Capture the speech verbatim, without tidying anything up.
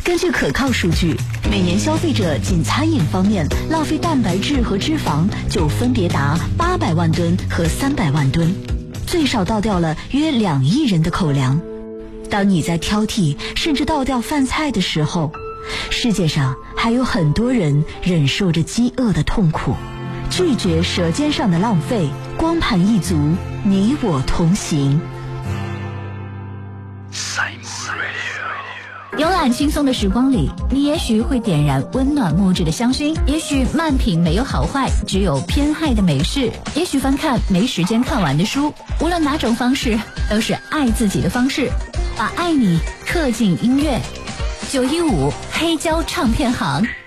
根据可靠数据，每年消费者仅餐饮方面浪费蛋白质和脂肪就分别达八百万吨和三百万吨，最少倒掉了约两亿人的口粮。当你在挑剔甚至倒掉饭菜的时候，世界上还有很多人忍受着饥饿的痛苦。拒绝舌尖上的浪费，光盘一族，你我同行。 慵懒轻松的时光里，你也许会点燃温暖木质的香薰，也许慢品没有好坏，只有偏爱的美式，也许翻看没时间看完的书。无论哪种方式，都是爱自己的方式，把爱你刻进音乐。九一五黑胶唱片行。